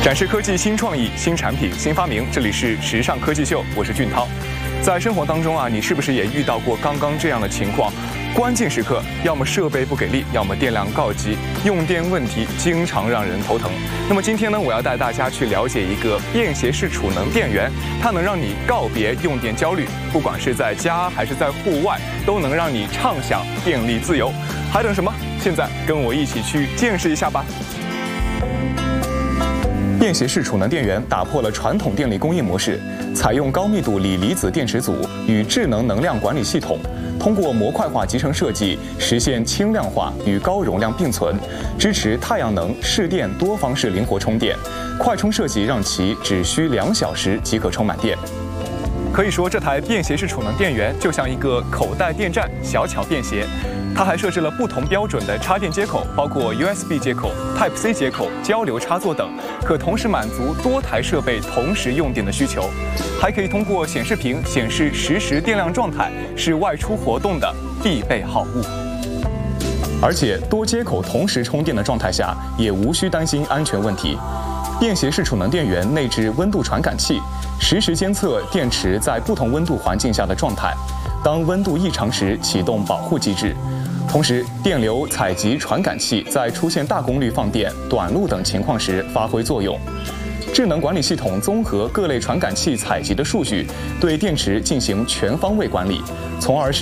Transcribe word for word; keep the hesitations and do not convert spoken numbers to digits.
展示科技新创意、新产品、新发明，这里是时尚科技秀，我是俊涛。在生活当中啊，你是不是也遇到过刚刚这样的情况？关键时刻，要么设备不给力，要么电量告急，用电问题经常让人头疼。那么今天呢，我要带大家去了解一个便携式储能电源，它能让你告别用电焦虑，不管是在家还是在户外，都能让你畅享电力自由。还等什么？现在跟我一起去见识一下吧。便携式储能电源打破了传统电力供应模式，采用高密度锂离子电池组与智能能量管理系统，通过模块化集成设计，实现轻量化与高容量并存，支持太阳能、市电多方式灵活充电。快充设计让其只需两小时即可充满电。可以说，这台便携式储能电源就像一个口袋电站，小巧便携。它还设置了不同标准的插电接口，包括 U S B 接口、Type C 接口、交流插座等，可同时满足多台设备同时用电的需求。还可以通过显示屏显示实时电量状态，是外出活动的必备好物。而且多接口同时充电的状态下，也无需担心安全问题。便携式储能电源内置温度传感器，实时监测电池在不同温度环境下的状态，当温度异常时启动保护机制。同时，电流采集传感器在出现大功率放电、短路等情况时发挥作用。智能管理系统综合各类传感器采集的数据，对电池进行全方位管理，从而使